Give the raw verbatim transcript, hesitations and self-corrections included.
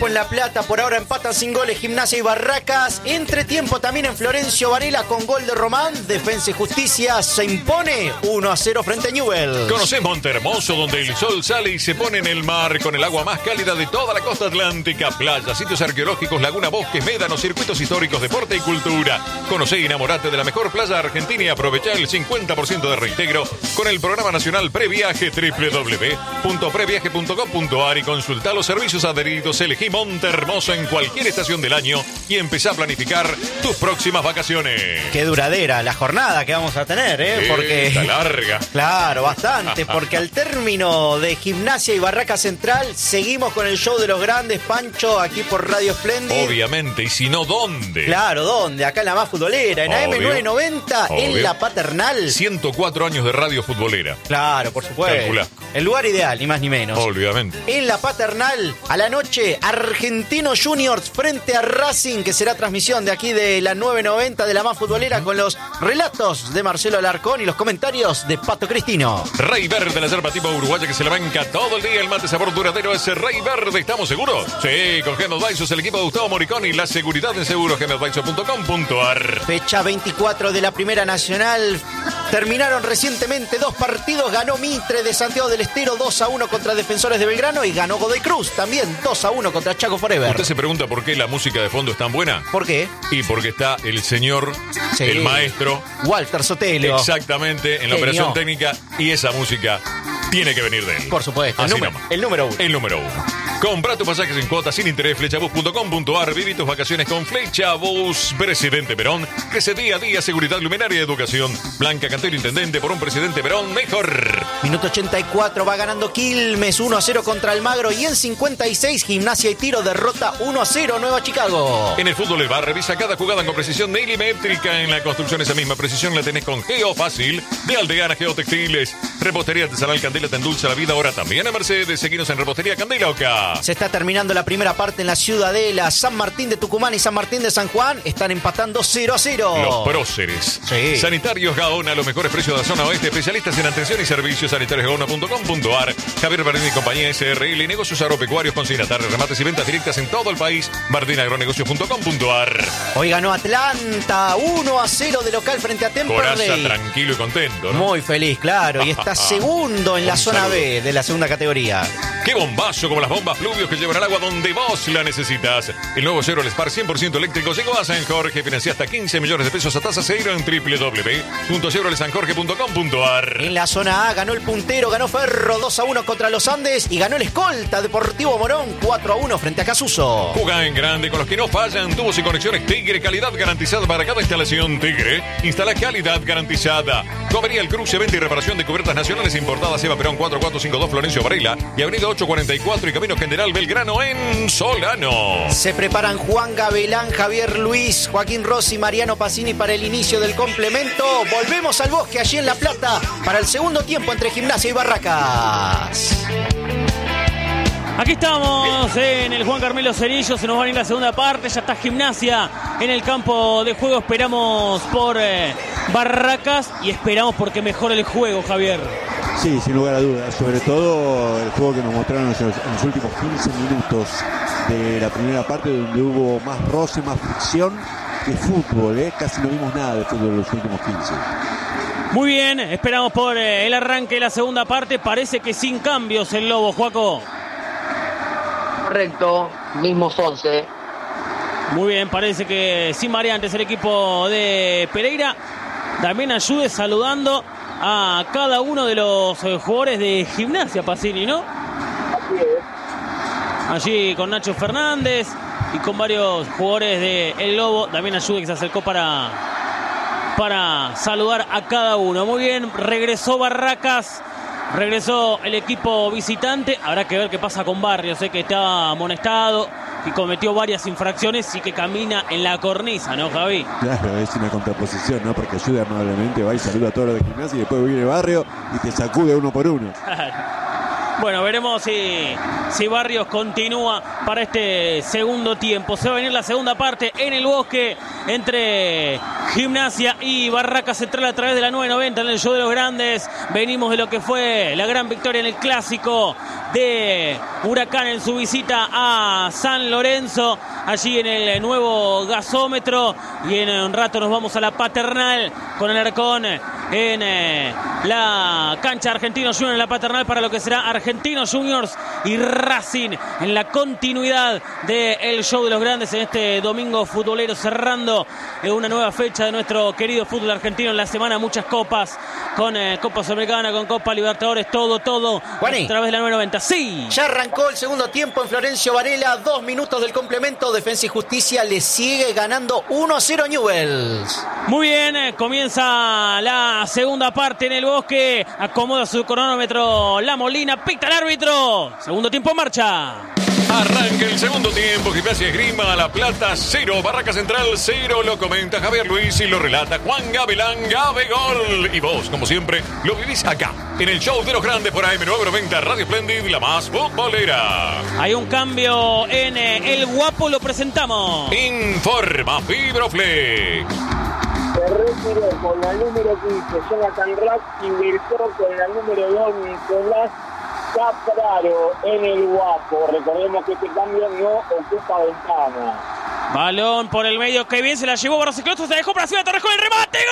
tiempo en La Plata, por ahora empatan sin goles Gimnasia y Barracas. Entretiempo también en Florencio Varela con gol de Román. Defensa y Justicia se impone uno a cero frente a Newell. Conocés Montehermoso, donde el sol sale y se pone en el mar con el agua más cálida de toda la costa atlántica. Playas, sitios arqueológicos, laguna, bosques, médanos, circuitos históricos, deporte y cultura. Conocé y enamorate de la mejor playa argentina y aprovechá el cincuenta por ciento de reintegro con el programa nacional Previaje doble u doble u doble u punto previaje punto com punto a r y consultá los servicios adheridos. Elegí Montehermoso en cualquier estación del año y empezá a planificar tus próximas vacaciones. Qué duradera la jornada que vamos a tener, ¿eh? Porque está larga. Claro, bastante, porque al término de Gimnasia y Barraca Central seguimos con el show de los grandes, Pancho, aquí por Radio Splendid. Obviamente, y si no, ¿dónde? Claro, ¿dónde? Acá en la más futbolera, en Obvio. A M novecientos noventa, Obvio. en La Paternal. ciento cuatro años de radio futbolera. Claro, por supuesto. Calculá. El lugar ideal, ni más ni menos. Obviamente. En La Paternal, a la noche, Argentinos Juniors frente a Racing, que será transmisión de aquí de la nueve noventa de la más futbolera, con los relatos de Marcelo Alarcón y los comentarios de Pato Cristino. Rey Verde, la yerba tipo uruguaya que se la banca todo el día. El mate sabor duradero es Rey Verde. ¿Estamos seguros? Sí, con Gen Advisors, el equipo de Gustavo Moricón y la seguridad en seguros, gen advisors punto com punto a r. Fecha veinticuatro de la Primera Nacional. Terminaron recientemente dos partidos. Ganó Mitre de Santiago del Estero dos a uno contra Defensores de Belgrano y ganó Godoy Cruz también dos a uno contra Chaco Forever. ¿Usted se pregunta por qué la música de fondo es tan buena? ¿Por qué? Y porque está el señor, Sí. el maestro, Walter Sotelo. exactamente, en la Genio. operación técnica, y esa música tiene que venir de él. Por supuesto, el Así número, nomás. el número uno. El número uno. Compra tus pasajes en cuotas sin interés, flechabus punto com punto a r. Viví tus vacaciones con Flechabus. Presidente Perón, crece día a día, seguridad, luminaria y educación. Blanca Cantero, intendente, por un Presidente Perón mejor. Minuto ochenta y cuatro, va ganando Quilmes uno a cero contra Almagro. Y en cincuenta y seis, Gimnasia y Tiro derrota uno a cero Nueva Chicago. En el fútbol El Bar, revisa cada jugada con precisión milimétrica. En la construcción esa misma precisión la tenés con Geo Fácil de Aldeana Geotextiles. Repostería Artesanal Candela te endulza la vida, ahora también a Mercedes. Seguinos en Repostería Candela Oca. Se está terminando la primera parte en la Ciudadela. San Martín de Tucumán y San Martín de San Juan están empatando cero a cero. Los próceres. Sí. Sanitarios Gaona, los mejores precios de la zona oeste. Especialistas en atención y servicios. sanitarios gaona punto com punto a r. Javier Bardini y compañía S R L. Negocios agropecuarios, consignatarios, remates y ventas directas en todo el país. bardini agronegocios punto com punto a r. Hoy ganó Atlanta uno a cero de local frente a Coraza Temperley. tranquilo y contento, ¿no? Muy feliz, claro. Y está segundo en la Un zona saludo. B de la segunda categoría. ¡Qué bombazo! Como las bombas Fluvios que llevan el agua donde vos la necesitas. El nuevo Chevrolet Spar cien por ciento eléctrico llegó a San Jorge. Financia hasta quince millones de pesos a tasa cero en doble u doble u doble u punto chevrolet san jorge punto com punto a r. En la zona A ganó el puntero, ganó Ferro dos a uno contra los Andes y ganó el escolta Deportivo Morón cuatro a uno frente a Casuso. Juega en grande con los que no fallan. Tubos y conexiones Tigre. Calidad garantizada para cada instalación Tigre. Instala calidad garantizada. Comería el cruce, venta y reparación de cubiertas nacionales importadas. Eva Perón cuatro cuatro cinco dos Florencio Varela y Avenida ocho cuarenta y cuatro y Camino General Belgrano en Solano. Se preparan Juan Gabelán, Javier Luis, Joaquín Rossi, Mariano Pacini para el inicio del complemento. Volvemos al Bosque allí en La Plata para el segundo tiempo entre Gimnasia y Barracas. Aquí estamos en el Juan Carmelo Cerillo, se nos va a ir la segunda parte, ya está Gimnasia en el campo de juego, esperamos por eh, Barracas y esperamos porque mejore el juego, Javier. Sí, sin lugar a dudas, sobre todo el juego que nos mostraron en los, en los últimos quince minutos de la primera parte, donde hubo más roce, más fricción que fútbol, ¿eh? Casi no vimos nada de fútbol en los últimos quince. Muy bien, esperamos por eh, el arranque de la segunda parte, parece que sin cambios el Lobo, Joaco. Correcto, mismos once. Muy bien, parece que sin variantes el equipo de Pereira. También ayude saludando a cada uno de los eh, jugadores de Gimnasia, Pacini, ¿no? Así es. Allí con Nacho Fernández y con varios jugadores de El Lobo. También ayude que se acercó para, para saludar a cada uno. Muy bien, regresó Barracas. Regresó el equipo visitante. Habrá que ver qué pasa con Barrios, sé que está amonestado y cometió varias infracciones y que camina en la cornisa, ¿no, Javi? Claro, es una contraposición, ¿no? Porque ayuda amablemente, va y saluda a todos los de Gimnasia y después viene Barrio y te sacude uno por uno. Bueno, veremos si, si Barrios continúa para este segundo tiempo. Se va a venir la segunda parte en el Bosque entre Gimnasia y Barraca Central a través de la nueve noventa en el show de los grandes. Venimos de lo que fue la gran victoria en el clásico de Huracán en su visita a San Lorenzo, allí en el nuevo gasómetro. Y en un rato nos vamos a la Paternal con Alarcón en eh, la cancha Argentinos Juniors en la Paternal para lo que será Argentinos Juniors y Racing en la continuidad del show de los grandes en este domingo futbolero, cerrando una nueva fecha de nuestro querido fútbol argentino en la semana. Muchas copas con eh, Copa Sudamericana, con Copa Libertadores, todo, todo Juaní, a través de la nueve noventa. Sí. Ya arrancó el segundo tiempo en Florencio Varela, dos minutos del complemento. Defensa y Justicia le sigue ganando uno a cero a Newell's. Muy bien, eh, comienza la segunda parte en el Bosque. Acomoda su cronómetro La Molina, pita el árbitro. Segundo tiempo en marcha. Arranca el segundo tiempo. Gimnasia Esgrima La Plata cero, Barraca Central cero. Lo comenta Javier Luis y lo relata Juan Gavilán. Gabe gol. Y vos, como siempre, lo vivís acá, en el show de los grandes por A M nueve noventa Radio Splendid, la más futbolera. Hay un cambio en eh, El Guapo, lo presentamos. Informa Fibroflex. Se retiró con la número quince Jonathan Rack, ingresó con la número dos Nicolás Capraro en el Guapo. Recordemos que este cambio no ocupa ventana. Balón por el medio, que bien se la llevó Barros Cloto, se dejó para Ciudad Torres con el remate.